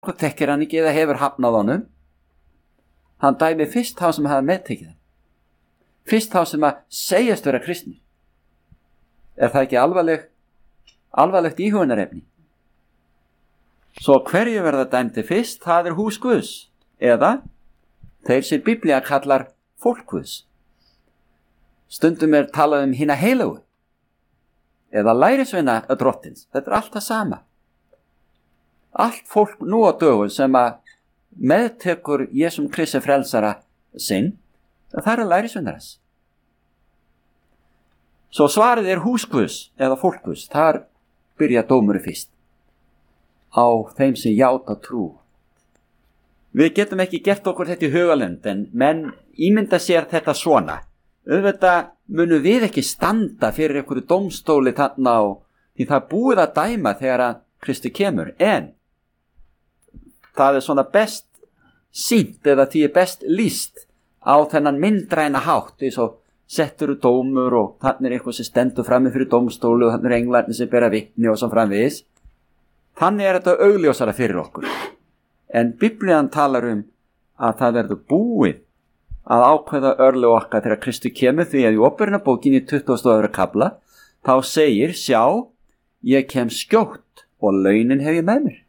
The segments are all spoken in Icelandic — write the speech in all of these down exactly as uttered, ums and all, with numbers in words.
og þekkir hann ekki eða hefur hafnað honum. Hann dæmi fyrst þá sem hafa meðtekið hann. Fyrst þá sem að segjast vera kristni. Er það ekki alvarleg, alvarlegt íhugunarefni? Svo hverju verða dæmdi fyrst, það er hús Guðs, eða þeir sem Biblía kallar fólk Guðs. Stundum er talað um hina heilagu, eða lærisveina drottins. Þetta er allt það sama. Allt fólk nú á dögum sem að meðtekur Jesum Kristi frelsara sinn, það er lærisveinar hans. Svo svarið er hús Guðs eða fólk Guðs. Þar byrja dómurinn fyrst. Á þeim sem játa trú. Við getum ekki gert okkur þetta í hugalund, en menn ímynda sér þetta svona. Auðvitað munum við ekki standa fyrir einhverju dómstóli þarna á, því það búið að dæma þegar að Kristi kemur, en það er svona best sýnt eða því er best lýst á þennan myndræna hátt, eins og settur dómur og þannig er eitthvað sem stendur frammi fyrir dómstólu og þannig er englarnir sem bera vitni og svo framvegis. Þannig er þetta augljósara fyrir okkur. En Biblían talar um að það verður búið að ákveða örlög okkar þegar Kristi kemur, því að í Óperunnarbókinni í tuttugasta og öðrum kafla þá segir, sjá, ég kem skjótt og launin hef ég með mér.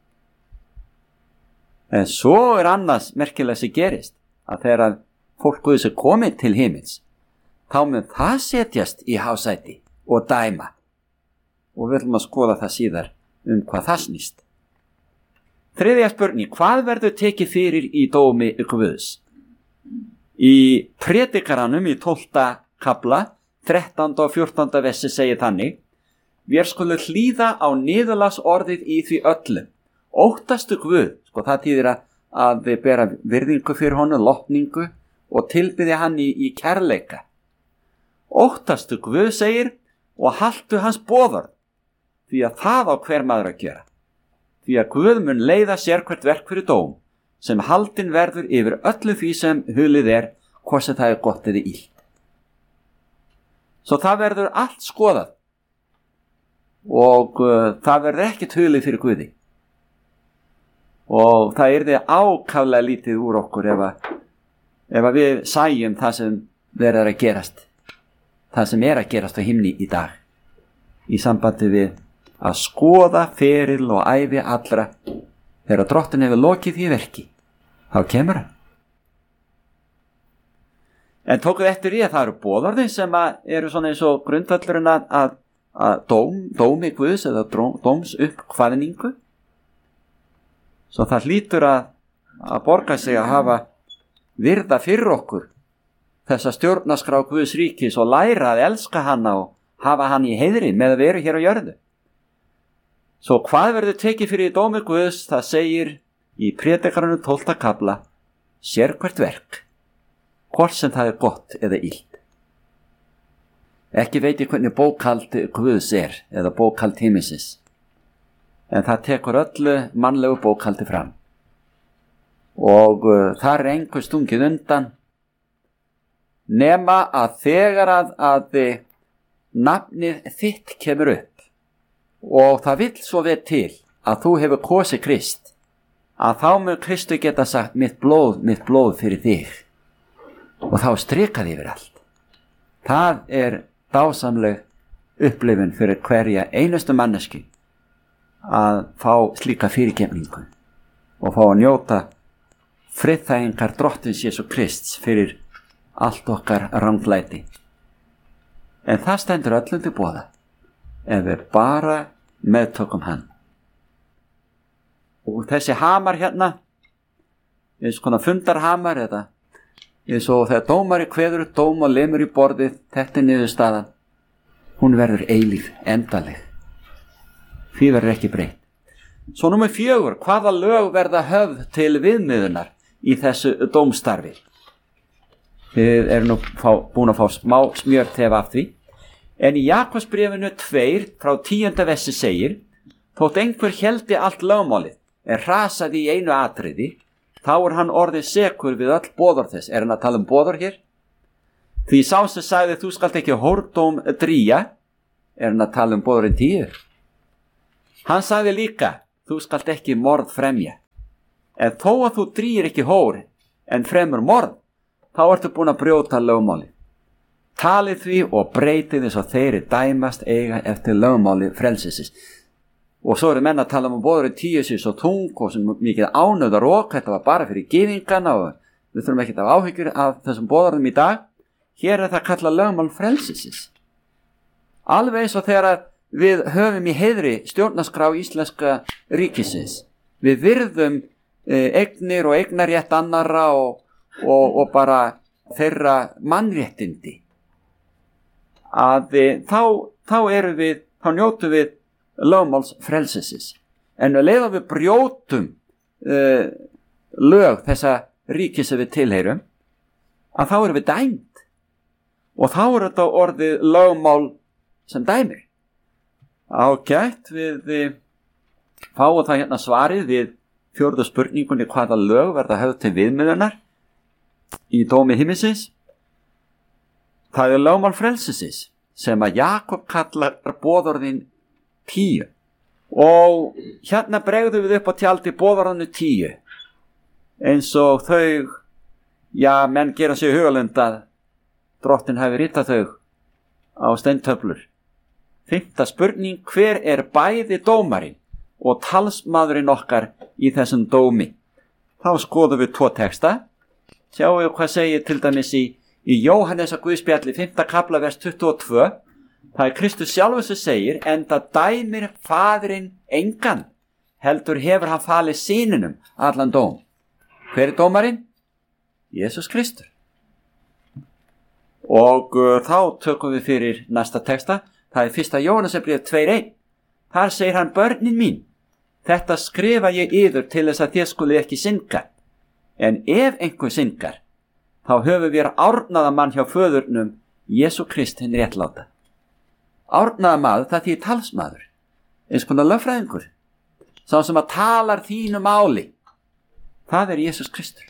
En svo er annars merkilega sem gerist, að þegar að fólk Guðs er komið til himins, þá mun það setjast í hásæti og dæma. Og við viljum að skoða það síðar um hvað það snýst. Þriðja spurning, hvað verður tekið fyrir í dómi Guðs? Í Predikaranum í tólfta kafla, þrettánda og fjórtánda versi segir þannig, vér skulu hlýða á niðurlagsorðið í því öllu. Óttastu Guð, sko það þýðir að, að við bera virðingu fyrir honum, lotningu og tilbyðja hann í, í kærleika. Óttastu Guð, segir, og haltu hans boðorð, því að það á hver maður að gera. Því að Guð mun leiða sérhvert verk fyrir dóm, sem haldin verður yfir öllu því sem hulið er, hvort sem það er gott eða illt. Svo það verður allt skoðað og uh, það verður ekkert hulið fyrir Guði. Og það yrði ákaflega lítið úr okkur ef að, ef að við sæjum það sem verður að gerast, það sem er að gerast á himni í dag, í sambandi við að skoða feril og ævi allra. Þegar drottin hefur lokið því verki, þá kemur hann. En tókuð eftir í að það eru boðorðin sem eru svona eins og grundvöllurinn að, að, að dóm, dómi Guðs eða dóms uppkvaðningu. Svo það hlýtur að, að borga sig að hafa virða fyrir okkur þessa stjórnarskrá Guðs ríkis og læra að elska hana og hafa hann í heiðri með að vera hér á jörðu. Svo hvað verður tekið fyrir í dómi Guðs, það segir í Predikaranum tólfta kafla, sérhvert verk, hvort sem það er gott eða illt. Ekki veit ég hvernig bókhald Guðs er, eða bókhald himinsins, en það tekur öllu mannlegu bókhaldi fram. Og uh, það er einhver stungið undan, nema að þegar að, að nafnið þitt kemur upp, og það vill svo við til að þú hefur kosið Krist, að þá mun Kristu geta sagt mitt blóð, mitt blóð fyrir þig, og þá strikaði yfir allt. Það er dásamleg upplifun fyrir hverja einustu manneski að fá slíka fyrirgefningu og fá að njóta friðþægingar drottins Jesú Krists fyrir allt okkar ranglæti. En það stendur öllum til boða ef við bara meðtökum hann. Og þessi hamar hérna, eins konar fundarhamar eða eins og þegar dómari kveður upp dóm og lemur í borðið, þetta er niðurstaðan, hún verður eilíf, endaleg. Því verður ekki breytt. Svo númer fjögur, hvaða lög verða höfð til viðmiðunar í þessu dómstarfi? Við erum nú fá, búin að fá smá smjörtef af því. En í Jakobsbréfinu tveir frá tíunda versi segir, þótt einhver heldi allt lögmálið, en hrasaði í einu atriði, þá er hann orðið sekur við öll boðorð þess. Er hann að tala um boðorð hér? Því sá sem sagði þú skalt ekki hórdóm drýja, er hann að tala um boðorðin tíu? Hann sagði líka, þú skalt ekki morð fremja. En þó að þú drýir ekki hór en fremur morð, þá ertu búin að brjóta lögmáli. Talið því og breytið þess að þeirri dæmast eiga eftir lögmáli frelsisins. Og svo eru menn að tala um bóður í tíusis og tung og sem mikið ánöðar og þetta var bara fyrir gyðingana og við þurfum ekki að hafa áhyggjur af þessum bóðarðum í dag. Hér er það kallað lögmál frelsisins. Alveg eins og þegar við höfum í heiðri stjórnarskrá íslenska ríkisins. Við virðum eh, eignir og eignarrétt annarra og, og, og bara þeirra mannréttindi. Að eh, þá, þá erum við, þá njótum við lögmáls frelsisins. En við leiðum við brjótum uh, lög þessa ríki sem við tilheyrum, að þá erum við dæmt. Og þá er þetta orðið lögmál sem dæmir. Ágætt, við, við fáum það hérna svarið við fjórðu spurningunni hvaða lög verða höfð til viðmiðunar í dómi himminsins. Það er lögmál frelsisins sem að Jakob kallar boðorðin tíu. Og hérna bregðum við upp á tjaldi boðorðinu tíu. Eins og þau, já, menn gera sig hugalund að drottin hafi ritað þau á steintöflur. Fimmta spurning, hver er bæði dómarinn og talsmaðurinn okkar í þessum dómi? Þá skoðum við tvo texta. Sjáum við hvað segir til dæmis í, í Jóhannesar Guðspjalli, fimmta kafla, vers tuttugu og tvö. Það er Kristus sjálfur sem segir, enda dæmir faðirinn engan, heldur hefur hann falið syninum allan dóm. Hver er dómarinn? Jesús Kristur. Og uh, þá tökum við fyrir næsta texta. Það er fyrsta Jóhannesarbréf tvö eitt. Þar segir hann, börnin mín, þetta skrifa ég yður til þess að þér skuli ekki synga. En ef einhver syngar, þá höfum við árnaða mann hjá föðurnum, Jesú Krist hinn réttláta. Árnaða maður, það þýðir talsmaður, eins konar lögfræðingur, sá sem að talar þínu máli. Það er Jesús Kristur.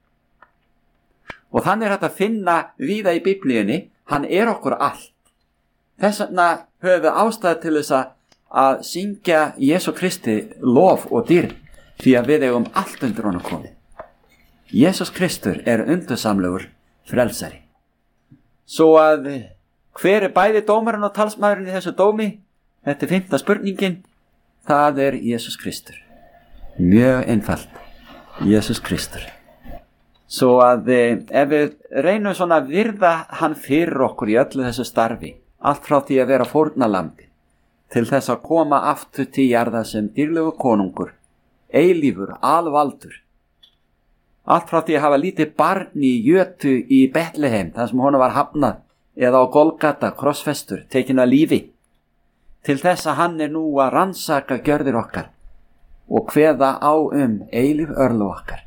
Og þannig er þetta að finna víða í Biblíunni, hann er okkur allt. Þess vegna höfum við ástæðu til þess að syngja Jesú Kristi lof og dýrð, því að við eigum allt undir honum komið. Jesús Kristur er undursamlegur frelsari. Svo að hver er bæði dómarinn og talsmaðurinn í þessu dómi? Þetta er fimmta spurningin. Það er Jesús Kristur. Mjög einfalt. Jesús Kristur. Svo að ef við reynum svona að virða hann fyrir okkur í öllu þessu starfi, allt frá því að vera fórnalambi, til þess að koma aftur til jarða sem dýrlegu konungur, eilífur, alvaldur. Allt frá því að hafa lítið barn í jötu í Betlehem, þar sem honum var hafnað, eða á Golgata, krossfestur, tekin að lífi, til þess að hann er nú að rannsaka gjörðir okkar og kveða á um eilíf örlög okkar.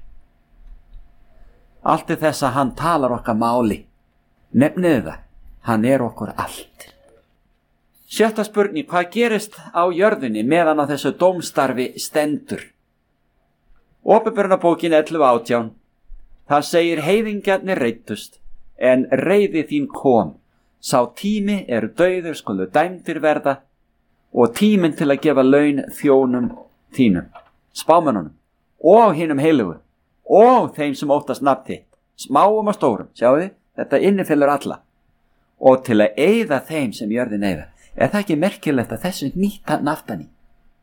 Allt er þess að hann talar okkar máli. Nefniði það, hann er okkur allt. Sjötta spurning, hvað gerist á jörðinni meðan á þessu dómstarfi stendur? Opinberunarbókin ellefu átján. Það segir, heiðingjarnir reiddust, en reiði þín kom. Sá tími er dauður skulu dæmdir verða og tíminn til að gefa laun þjónum þínum, spámönnunum og hinum heilugu og þeim sem óttast nafn þitt, smáum og stórum, sjáu þið, þetta innifellur alla, og til að eyða þeim sem jörðin eyða. Er það ekki merkilegt að þessu nýta naftan í?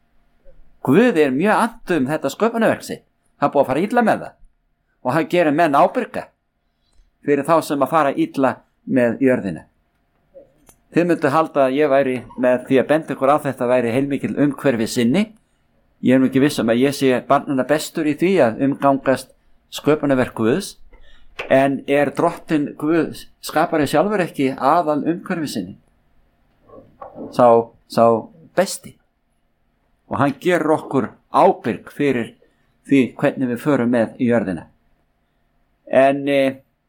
Guð er mjög annt um þetta sköpunarverk sitt, það búið að fara illa með það og hann gerir menn ábyrga fyrir þá sem að fara illa með jörðina. Þið myndu halda að ég væri með því að benda ykkur á þetta væri heilmikil umhverfi sinni. Ég er nú ekki viss um að ég sé barnina bestur í því að umgangast sköpunarverk Guðs, en er drottin Guð skapari sjálfur ekki aðal umhverfi sinni? Sá, sá besti. Og hann gerur okkur ábyrg fyrir því hvernig við förum með í jörðina. En e,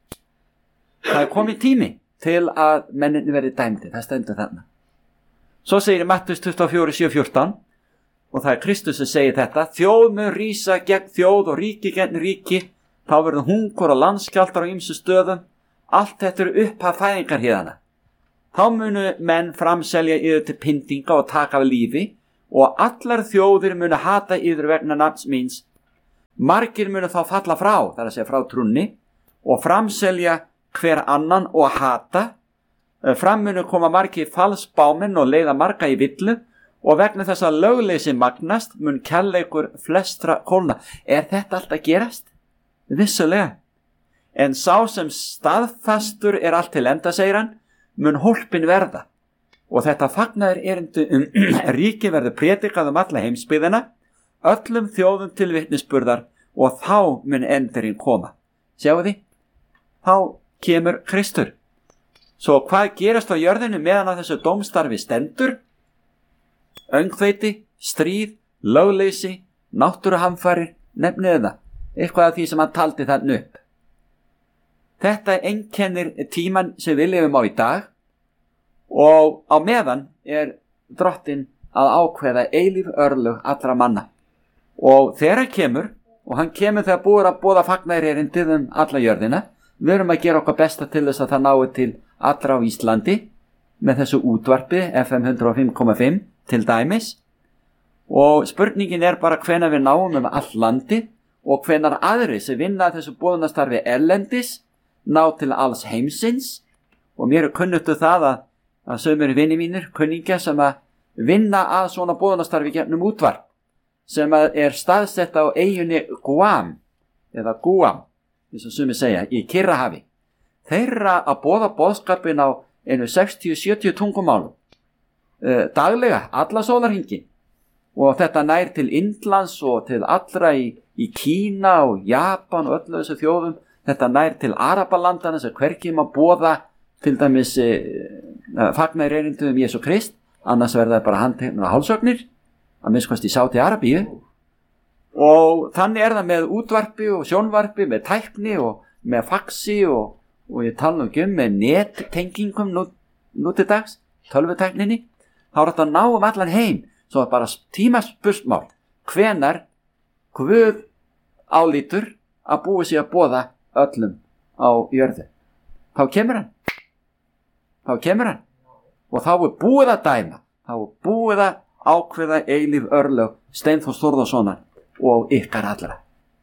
það er komið tími til að menninni verði dæmdi, það stendur þarna. Svo segir í Mattheus tuttugu og fjögur, sjö fjórtán, og það er Kristus sem segir þetta, þjóð mun rísa gegn þjóð og ríki gegn ríki, þá verður hungur og landskjálftar á ýmsum stöðum, allt þetta eru upphaf fæðingarhíðana. Þá munu menn framselja yfir til pyndinga og taka af lífi og allar þjóðir munu hata yður vegna nafns míns. Margir munu þá falla frá, það er að segja frá trúnni, og framselja hver annan og hata. Fram munu koma margir falsbámenn og leiða marga í villu, og vegna þess að lögleysi magnast mun kærleikur flestra kólna. Er þetta allt að gerast? Vissulega. En sá sem staðfastur er allt til enda, segir hann, mun hólpin verða. Og þetta fagnaður erindu um ríki verður prédikað um alla heimsbyggðina, öllum þjóðum til vitnisburðar, og þá mun endurinn koma. Sjáu því? Þá kemur Kristur. Svo hvað gerast á jörðinu meðan að þessu dómstarfi stendur? Öngþveiti, stríð, lögleysi, náttúruhamfarir, nefnið það. Eitthvað af því sem hann taldi þarna upp. Þetta einkennir tíman sem við lifum á í dag, og á meðan er drottinn að ákveða eilíf örlög allra manna. Og þegar hann kemur, og hann kemur þegar búið að boða fagnaðir erindið um alla jörðina, við erum að gera okkar besta til þess að það nái til allra á Íslandi með þessu útvarpi F M hundrað og fimm komma fimm til dæmis. Og spurningin er bara hvenær við náum um all landi og hvenær aðri sem vinna þessu boðunastarfi erlendis ná til alls heimsins. Og mér er kunnuttu það að, að sömur vini mínir, kunningja sem að vinna að svona boðunastarfi gegnum útvarp, sem að er staðsett á eyjunni Guam, eða Guam, eins og sumir segja, í Kyrrahafi. Þeirra að boða boðskapin á einu sextíu til sjötíu tungumálum, uh, daglega, alla sólarhringinn. Og þetta nær til Indlands og til allra í, í Kína og Japan og öllu þessu þjóðum. Þetta nær til Arabalandana sem hvergi má boða til dæmis uh, fagnaðir erindum um Jesú Krist, annars verða bara handteknar hálsögnir, að minnst í Sáti Arabíu. Og þannig er það með útvarpi og sjónvarpi, með tækni og með faxi og, og ég tala um ekki um með nettengingum nú, nú til dags, tölvutækninni. Þá er þetta að ná um allan heim, svo er bara tímaspursmál hvenar Guð álítur að búi sig að boða öllum á jörðu. Þá kemur hann. Þá kemur hann. Og þá er búið að dæma, þá er búið að ákveða eilíf örlög Steinþórs Þórðarsonar og ykkar allra.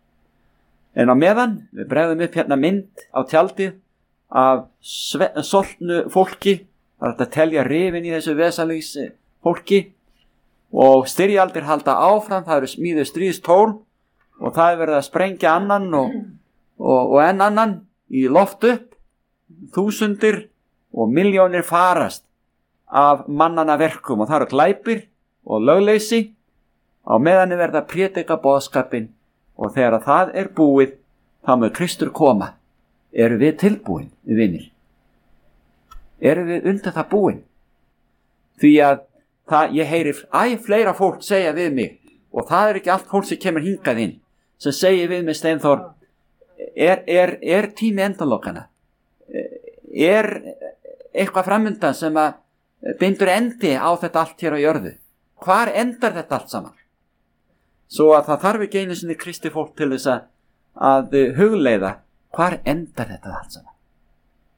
En á meðan við bregðum upp hérna mynd á tjaldið af soltnu fólki, það er hægt að telja rifin í þessu vesalings fólki, og styrjaldir halda áfram, það eru smíðu stríðstól og það er verið að sprengja annan og, og, og enn annan í loft upp, þúsundir og miljónir farast af mannana verkum, og það eru glæpir og lögleysi. Á meðan er verið að prédika boðskapinn, og þegar að það er búið þá mun Kristur koma. Eru við tilbúin, vinir? Eru við undir það búin? Því að það, ég heyri æ fleira fólk segja við mig, og það er ekki allt fólk sem kemur hingað inn, sem segir við mig, Steinþór, er, er, er tími endalokana? Er eitthvað framundan sem að bindur endi á þetta allt hér á jörðu? Hvar endar þetta allt saman? Svo að það þarf ekki einu sinni Kristi fólk til þess að, að hugleiða hvar endar þetta allt saman.